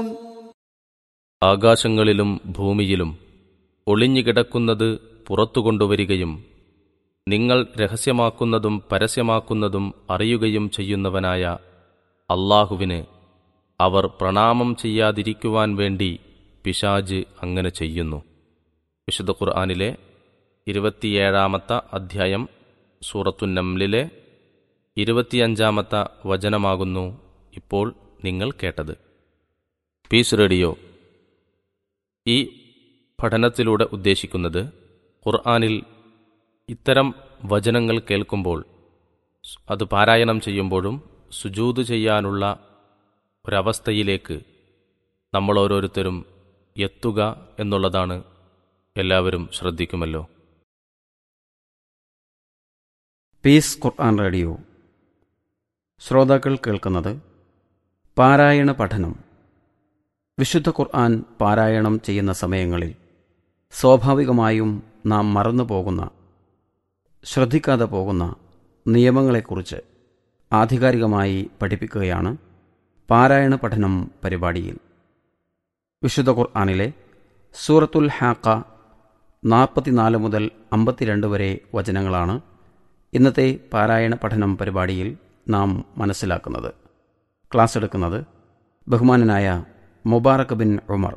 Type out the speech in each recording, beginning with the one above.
ആകാശങ്ങളിലും ഭൂമിയിലും ഒളിഞ്ഞുകിടക്കുന്നത് പുറത്തുകൊണ്ടുവരികയും നിങ്ങൾ രഹസ്യമാക്കുന്നതും പരസ്യമാക്കുന്നതും അറിയുകയും ചെയ്യുന്നവനായ അല്ലാഹുവിന് അവർ പ്രണാമം ചെയ്യാതിരിക്കുവാൻ വേണ്ടി പിശാച് അങ്ങനെ ചെയ്യുന്നു. വിശുദ്ധ ഖുർആനിലെ 27-ാമത്തെ അധ്യായം സൂറത്തുന്നംലിലെ 25-ാമത്തെ വചനമാകുന്നു ഇപ്പോൾ നിങ്ങൾ കേട്ടത്. പീസ് റേഡിയോ ഈ പഠനത്തിലൂടെ ഉദ്ദേശിക്കുന്നത് ഖുർആനിൽ ഇത്തരം വചനങ്ങൾ കേൾക്കുമ്പോൾ അത് പാരായണം ചെയ്യുമ്പോഴും സുജൂദ് ചെയ്യാനുള്ള ഒരവസ്ഥയിലേക്ക് നമ്മൾ ഓരോരുത്തരും എത്തുക എന്നുള്ളതാണ്. എല്ലാവരും ശ്രദ്ധിക്കുമല്ലോ. പീസ് ഖുർആൻ റേഡിയോ ശ്രോതാക്കൾ കേൾക്കുന്നത് പാരായണ പഠനം. വിശുദ്ധ ഖുർആൻ പാരായണം ചെയ്യുന്ന സമയങ്ങളിൽ സ്വാഭാവികമായും നാം മറന്നു പോകുന്ന, ശ്രദ്ധിക്കാതെ പോകുന്ന നിയമങ്ങളെക്കുറിച്ച് ആധികാരികമായി പഠിപ്പിക്കുകയാണ് പാരായണ പഠനം പരിപാടിയിൽ. വിശുദ്ധ ഖുർആനിലെ സൂറത്തുൽ ഹാഖ 44 മുതൽ 52 വരെ വചനങ്ങളാണ് ഇന്നത്തെ പാരായണ പഠനം പരിപാടിയിൽ നാം മനസ്സിലാക്കുന്നത്. ക്ലാസ് എടുക്കുന്നത് ബഹുമാനനായ മുബാറക് ബിൻ ഉമർ.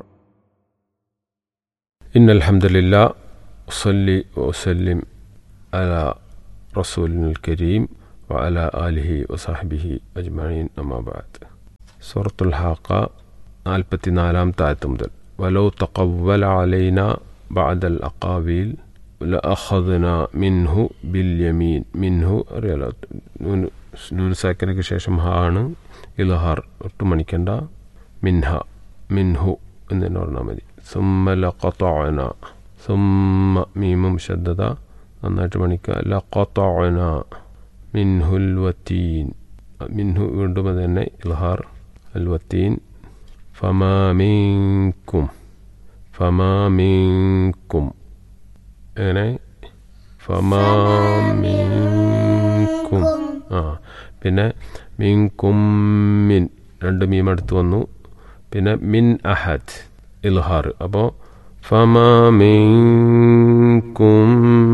ഇന്നൽ ഹംദുലില്ലാഹ് വസല്ലി വസല്ലിം അലാ റസൂലിൽ കരീം വഅലാ ആലിഹി വസഹ്ബിഹി അജ്മഈൻ അമ്മാ ബഅദ്. സൂറത്തുൽ ഹാഖ 44-ാമത്തെ ആയത്ത് മുതൽ വലൗ തഖവ്വല അലൈനാ ബഅദൽ അഖാവീൽ ലഅഖദ്നാ മിൻഹു ബിൽ യമീൻ. മിൻഹു അറിയാലോ, നൂൻ സാക്കിനക്ക് ശേഷം ഹാ ആണ് ഇൽഹാർ, ഒട്ടും മണിക്കണ്ട. മിൻഹ, മിൻഹു എന്ന് തന്നെ പറഞ്ഞാൽ മതി. സുമ്മ ലഖതഅന, സുമ്മ മീമും ശദ്ദത നന്നായിട്ട് മണിക്കുക. ലഖതഅന മിൻഹുൽ വതീൻ, മിൻഹു വീണ്ടും അത് തന്നെ ഇൽഹാർ അൽ വതീൻ. ഫമാ മിൻകും, ഫമാ മിൻകും എങ്ങനെ ഫമാ മിൻകും. പിന്നെ മിൻകും മിൻ, 2 മീം അടുത്ത് വന്നു. പിന്നെ മിൻ അഹദ് ഇൽഹാർ. അപ്പോൾ ഫമാ മിൻകും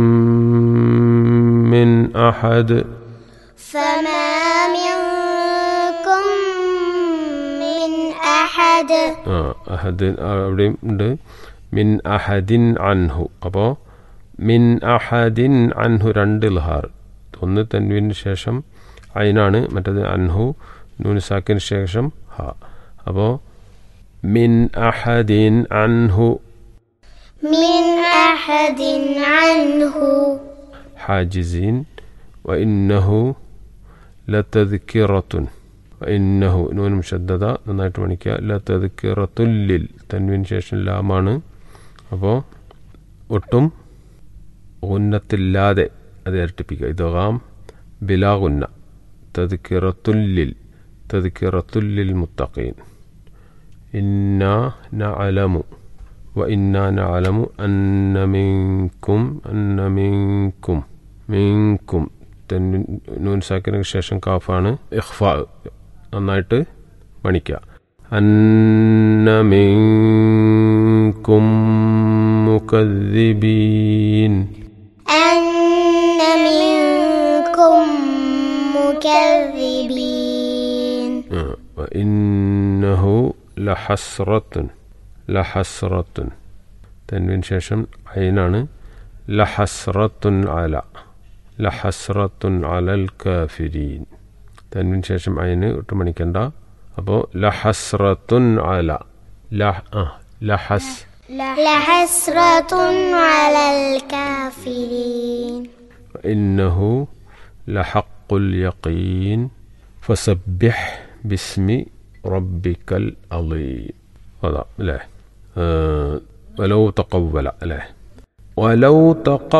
മിൻ അഹദ്, ഫമാ മിൻകും മിൻ അഹദ്. അഹദ് അവിടെയും ഉണ്ട്. മിൻ അഹദിൻ അൻഹു. അപ്പോൾ മിൻ അഹദിൻ അൻഹു 2 ഇൽഹാർ. ഒന്ന് തൻവീന് ശേഷം ഐനാണ്, മറ്റേത് അൻഹു നൂൻ സാക്കിന് ശേഷം ഹ. അപ്പോൾ മിൻ അഹദിൻ അൻഹു, മിൻ അഹദിൻ അൻഹു ഹാജിസീൻ. വഇന്നഹു ലതദ്കിറത്തുൻ, വഇന്നഹു നൂൻ മുശദ്ദദ നന്നായിട്ട് മണിക്കുക. ലതദ്കിറത്തുൽ ലിൽ, തൻവീന് ശേഷം ലാമാണ്. അപ്പോൾ ഒട്ടും ഗുന്നത്തില്ലാതെ അത് ഇരട്ടിപ്പിക്കുക. ഇദ്ഗാം ബിലാ ഗുന്ന. തദ്കിറത്തുൽ ലിൽ, തദ്കിറത്തുൽ ലിൽ മുത്തഖീൻ. ഇന്നാ നഅലമു വഇന്നാ നഅലമു അന്ന മിൻകും, അന്ന മിൻകും, മിൻകും നൂൻ സാക്കിനു ശേഷം കാഫാണ് ഇഖ്ഫാ, നന്നായിട്ട് മണിക്കുക. അന്ന മിൻകും മുകദ്ദിബീൻ, അന്ന മിൻകും മുകദ്ദിബീൻ. വഇന്നഹു ലഹസ്റത്തുൻ, ലഹസ്റത്തുൻ തൻവീന് ശേഷം ഐനാണ്. ലഹസ്റത്തുൻ അല, ലഹസ്റത്തുൻ അലൽ കാഫിരീൻ. തൻവീന് ശേഷം ഐന് ഒട്ടും മണിക്കണ്ട. അപ്പോൾ ലഹസ്റത്തുൻ അല, ലഹസ്, ലഹസ്റത്തുൻ അലൽ കാഫിരീൻ. ഇന്നഹു ലഹഖുൽ യഖീൻ. ഫസബ്ബിഹ് ബിസ്മി റബ്ബിക്കൽ അളീം. അതാ അല്ലേ. വലൗ തഖവ്വല അല്ലേ. വലൗ